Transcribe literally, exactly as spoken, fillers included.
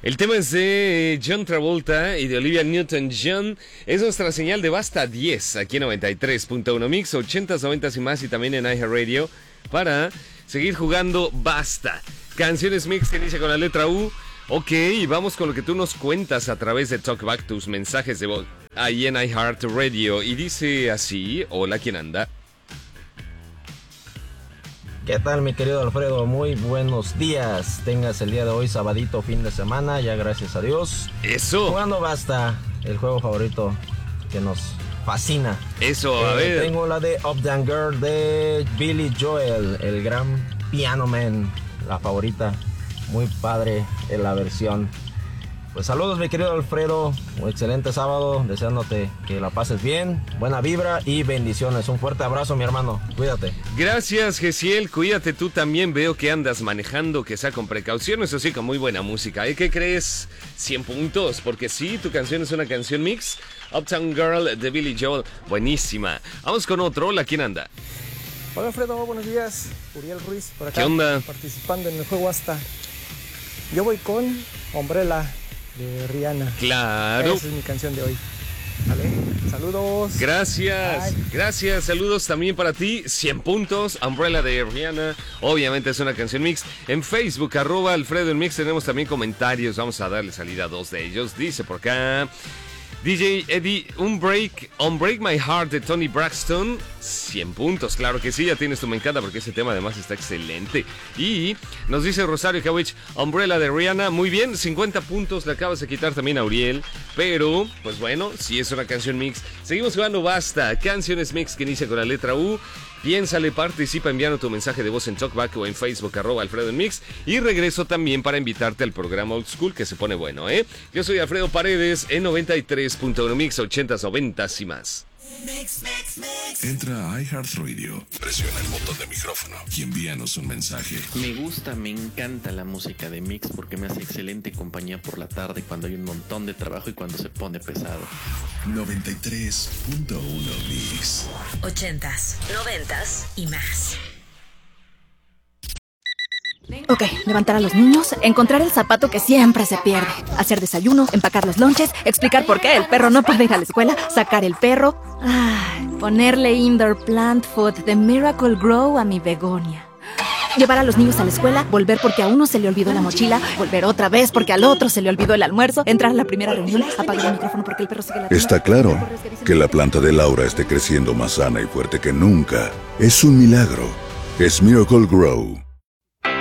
El tema es de John Travolta y de Olivia Newton-John. Es nuestra señal de Basta diez, aquí en noventa y tres punto uno Mix, ochentas, noventas y más, y también en iHeartRadio, para seguir jugando Basta. Canciones Mix que inicia con la letra U. Ok, vamos con lo que tú nos cuentas a través de TalkBack, tus mensajes de voz ahí en iHeartRadio. Y dice así: hola, ¿quién anda? ¿Qué tal, mi querido Alfredo? Muy buenos días. Tengas el día de hoy, sabadito, fin de semana, ya gracias a Dios. Eso. Jugando Basta, el juego favorito que nos fascina. Eso, eh, a ver. Tengo la de Uptown Girl de Billy Joel, el gran Piano Man, la favorita. Muy padre en la versión. Pues saludos, mi querido Alfredo, un excelente sábado, deseándote que la pases bien, buena vibra y bendiciones. Un fuerte abrazo, mi hermano, cuídate. Gracias, Gesiel, cuídate tú también. Veo que andas manejando, que sea con precaución, eso sí, con muy buena música. ¿Y qué crees? cien puntos, porque sí, tu canción es una canción mix. Uptown Girl de Billy Joel, buenísima. Vamos con otro. Hola, ¿quién anda? Hola, Alfredo, buenos días. Uriel Ruiz por acá. ¿Qué onda? Participando en el juego Hasta. Yo voy con Umbrella de Rihanna. Claro. Esa es mi canción de hoy. Vale, saludos. Gracias, Bye. gracias, saludos también para ti. cien puntos, Umbrella de Rihanna. Obviamente es una canción mix. En Facebook, arroba Alfredo en Mix, tenemos también comentarios. Vamos a darle salida a dos de ellos. Dice por acá D J Eddie, un break, Unbreak My Heart de Tony Braxton, cien puntos, claro que sí, ya tienes tu me encanta porque ese tema además está excelente. Y nos dice Rosario Kawich, Umbrella de Rihanna, muy bien, cincuenta puntos, le acabas de quitar también a Uriel, pero, pues bueno, si es una canción mix. Seguimos jugando Basta, canciones mix que inicia con la letra U. Piénsale, participa enviando tu mensaje de voz en TalkBack o en Facebook, arroba Alfredo en Mix. Y regreso también para invitarte al programa Old School, que se pone bueno, ¿eh? Yo soy Alfredo Paredes en noventa y tres punto uno Mix, ochentas, noventas y más. Mix, mix, mix. Entra a iHeartRadio, presiona el botón de micrófono y envíanos un mensaje. Me gusta, me encanta la música de Mix porque me hace excelente compañía por la tarde cuando hay un montón de trabajo y cuando se pone pesado. noventa y tres punto uno Mix. Ochentas, noventas y más. Ok, levantar a los niños, encontrar el zapato que siempre se pierde, hacer desayuno, empacar los lonches, explicar por qué el perro no puede ir a la escuela, sacar el perro, ay, ponerle indoor plant food de Miracle Grow a mi begonia. Llevar a los niños a la escuela, volver porque a uno se le olvidó la mochila, volver otra vez porque al otro se le olvidó el almuerzo, entrar a la primera reunión, apagar el micrófono porque el perro sigue la Está claro que la planta de Laura esté creciendo más sana y fuerte que nunca. Es un milagro. Es Miracle Grow.